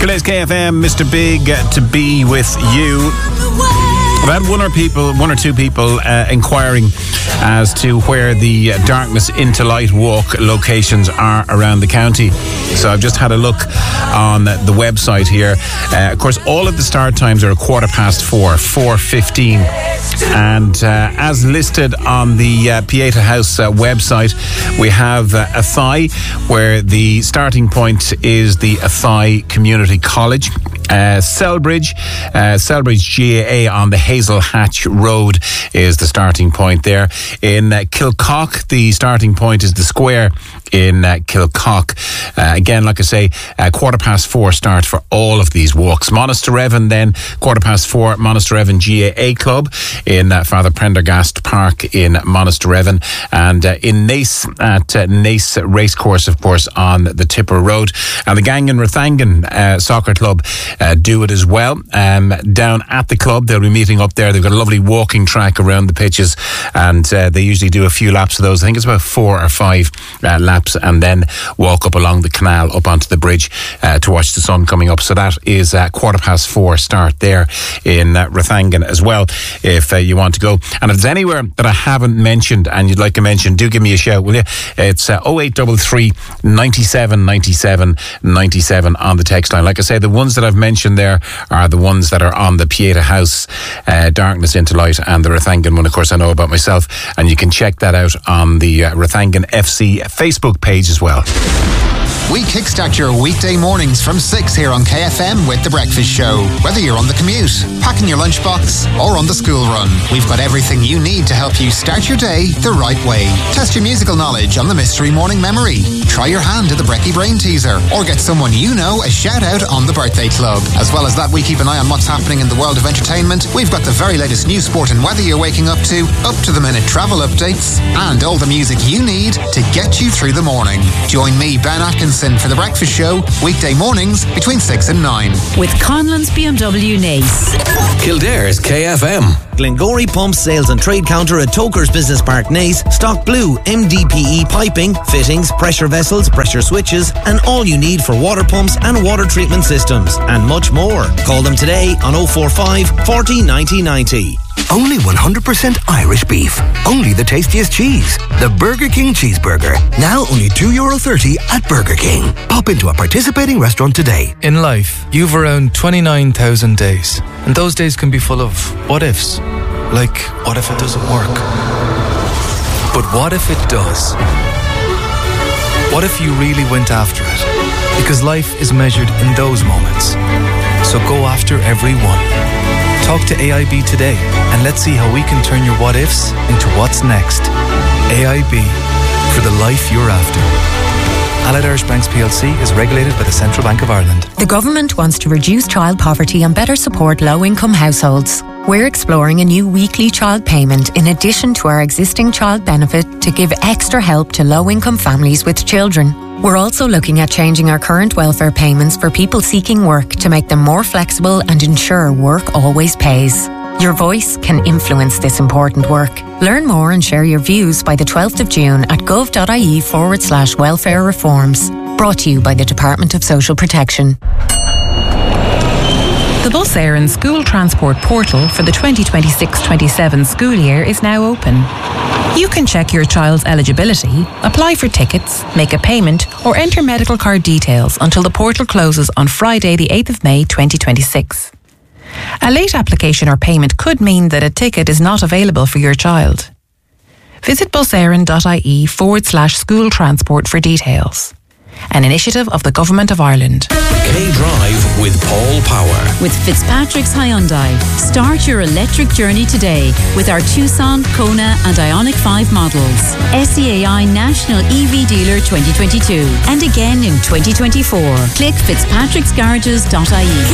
Today's KFM, Mr. Big to be with you. I've had one or two people inquiring as to where the Darkness into Light walk locations are around the county. So I've just had a look on the website here. Of course, all of the start times are 4:15, 4:15. And as listed on the Pieta House website, we have Athy, where the starting point is the Athy Community College. Selbridge GAA on the Hazel Hatch Road is the starting point there. In Kilcock, the starting point is the square in Kilcock. Again, like I say, 4:15 start for all of these walks. Monasterevin then, 4:15, Monasterevin GAA Club in Father Prendergast Park in Monasterevin, and in Naas at Naas Racecourse, of course, on the Tipper Road. And the Gang in Rathangan Soccer Club do it as well. Down at the club, they'll be meeting up there. They've got a lovely walking track around the pitches, and they usually do a few laps of those. I think it's about 4 or 5 laps, and then walk up along the canal up onto the bridge to watch the sun coming up. So that is 4:15 start there in Rathangan as well, if you want to go. And if there's anywhere that I haven't mentioned and you'd like to mention, do give me a shout, will you? It's 0833 97 97 97 on the text line. Like I say, the ones that I've mentioned there are the ones that are on the Pieta House Darkness into Light, and the Rathangan one, of course, I know about myself, and you can check that out on the Rathangan FC Facebook page as well. We kickstart your weekday mornings from 6 here on KFM with The Breakfast Show. Whether you're on the commute, packing your lunchbox, or on the school run, we've got everything you need to help you start your day the right way. Test your musical knowledge on the Mystery Morning Memory. Try your hand at the Brekkie Brain Teaser, or get someone you know a shout out on the Birthday Club. As well as that, we keep an eye on what's happening in the world of entertainment. We've got the very latest news, sport and weather you're waking up to the minute travel updates, and all the music you need to get you through the morning. Join me, Ben Atkinson, for The Breakfast Show, weekday mornings between 6 and 9. With Conlon's BMW Naas. Kildare's KFM. Glengory Pumps Sales and Trade Counter at Toker's Business Park Naas stock blue MDPE piping, fittings, pressure vessels, pressure switches, and all you need for water pumps and water treatment systems, and much more. Call them today on 045 40 90 90. Only 100% Irish beef. Only the tastiest cheese. The Burger King Cheeseburger. Now only €2.30 at Burger King. Pop into a participating restaurant today. In life, you've around 29,000 days. And those days can be full of what ifs. Like, what if it doesn't work? But what if it does? What if you really went after it? Because life is measured in those moments. So go after every one. Talk to AIB today and let's see how we can turn your what ifs into what's next. AIB, for the life you're after. Allied Irish Banks PLC is regulated by the Central Bank of Ireland. The government wants to reduce child poverty and better support low-income households. We're exploring a new weekly child payment in addition to our existing child benefit to give extra help to low-income families with children. We're also looking at changing our current welfare payments for people seeking work to make them more flexible and ensure work always pays. Your voice can influence this important work. Learn more and share your views by the 12th of June at gov.ie/welfare reforms. Brought to you by the Department of Social Protection. The Bus Éireann School Transport Portal for the 2026-27 school year is now open. You can check your child's eligibility, apply for tickets, make a payment, or enter medical card details until the portal closes on Friday, the 8th of May 2026. A late application or payment could mean that a ticket is not available for your child. Visit buseireann.ie/school transport for details. An initiative of the Government of Ireland. K-Drive with Paul Power. With Fitzpatrick's Hyundai. Start your electric journey today with our Tucson, Kona and Ioniq 5 models. SEAI National EV Dealer 2022 and again in 2024. Click fitzpatricksgarages.ie.